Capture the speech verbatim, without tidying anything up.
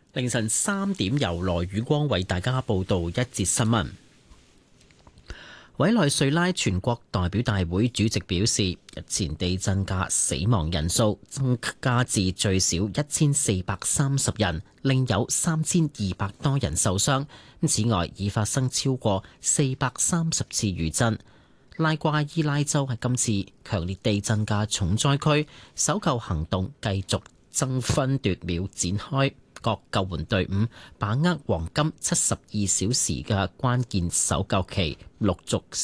凌晨三點，由羅宇光為大家報道一節新聞。委內瑞拉全國代表大會主席表示，日前地震嘅死亡人數增加至最少一千四百三十人，另有三千二百多人受傷。此外，已發生超過四百三十次餘震。拉瓜伊拉州係今次強烈地震嘅重災區，搜救行動繼續爭分奪秒展開。各救援隊伍把握黃金七十二小時嘅關鍵搜救期，陸續